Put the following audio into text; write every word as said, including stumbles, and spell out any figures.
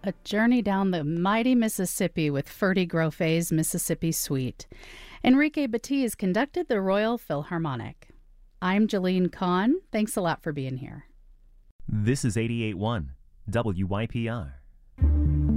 A journey down the mighty Mississippi with Ferdy Groffe's Mississippi Suite. Enrique Batiz conducted the Royal Philharmonic. I'm Jalene Kahn. Thanks a lot for being here. This is eighty-eight point one W Y P R.